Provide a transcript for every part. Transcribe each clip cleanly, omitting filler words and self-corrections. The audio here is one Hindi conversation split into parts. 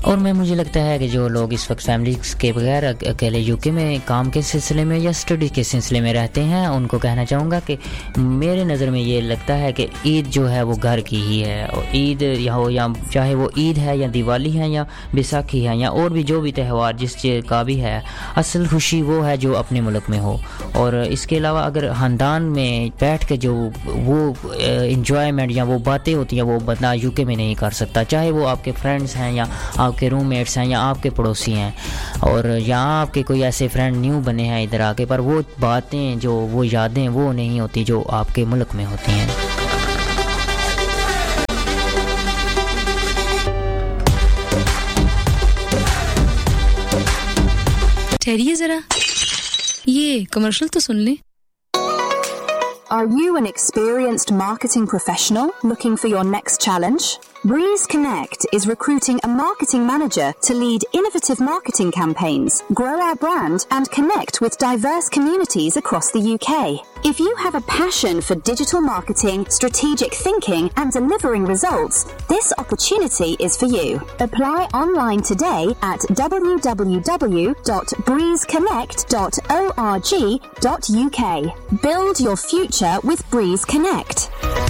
और मुझे लगता है कि जो लोग इस वक्त फैमिली के बगैर अकेले यूके में काम के सिलसिले में या स्टडी के सिलसिले में रहते हैं, उनको कहना चाहूँगा कि मेरे नज़र में ये लगता है कि ईद जो है वो घर की ही है। और ईद या चाहे वो ईद है या दिवाली है या बैसाखी है या और भी जो भी त्यौहार जिस चीज़ का भी है, असल खुशी वो है जो अपने मुल्क में हो। और इसके अलावा अगर ख़ानदान में बैठ के जो वो इंजॉयमेंट या वो बातें होती हैं वो बंदा यूके में नहीं कर सकता, चाहे वो आपके फ्रेंड्स हैं या आपके रूममेट्स हैं या आपके पड़ोसी हैं, और यहाँ आपके कोई ऐसे फ्रेंड न्यू बने हैं इधर आके, पर वो बातें जो वो यादें वो नहीं होती जो आपके मुल्क में होती हैं। ठहरिए जरा, ये कमर्शियल तो सुन लें। Are you an experienced marketing professional looking for your next challenge? Breeze Connect is recruiting a marketing manager to lead innovative marketing campaigns, grow our brand, and connect with diverse communities across the UK. If you have a passion for digital marketing, strategic thinking, and delivering results, this opportunity is for you. Apply online today at www.breezeconnect.org.uk. Build your future with Breeze Connect.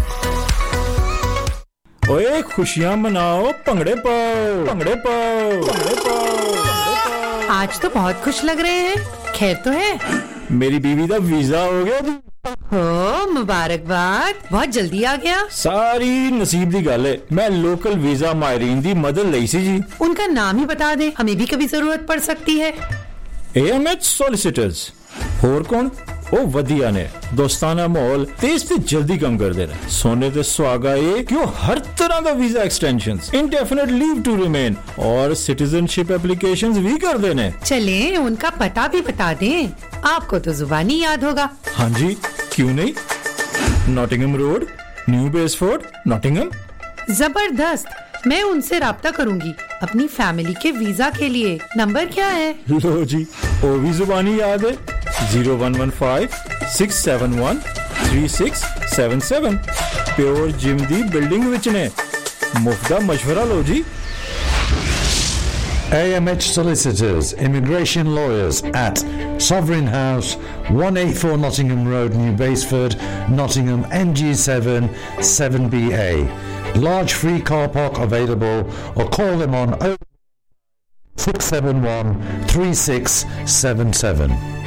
ओए खुशियां मनाओ, भंगड़े पाओ, भंगड़े पाओ, भंगड़े पाओ। आज तो बहुत खुश लग रहे हैं, खैर तो है? मेरी बीवी का वीजा हो गया। हो मुबारकबाद, बहुत जल्दी आ गया। सारी नसीब दी गल है। मैं लोकल वीजा मायरीन दी मदद लई सी जी। उनका नाम ही बता दे, हमें भी कभी जरूरत पड़ सकती है। AMH solicitors. और कौन? ओ वधिया ने दोस्ताना माहौल तेज ते जल्दी कम कर दे रहे। सोने ते सुहागा ये कि हर तरह का visa extensions, indefinite leave to remain और सिटीजनशिप एप्लीकेशंस भी कर देने। चले उनका पता भी बता दें, आपको तो जुबानी याद होगा। हाँ जी, क्यों नहीं। Nottingham road, new बेसफोर्ड, Nottingham. जबरदस्त, मैं उनसे राब्ता करूंगी अपनी फैमिली के वीजा के लिए। नंबर क्या है? लो जी, वो भी जुबानी याद है। 0115-671-3677। प्योर जिम दी बिल्डिंग विच ने। मुफ्ता मशवरा लो जी। AMH Solicitors, Immigration Lawyers at Sovereign House, 184 Nottingham Road, New Basford, Nottingham, NG7 7BA. Large free car park available, or call them on 0671 3677.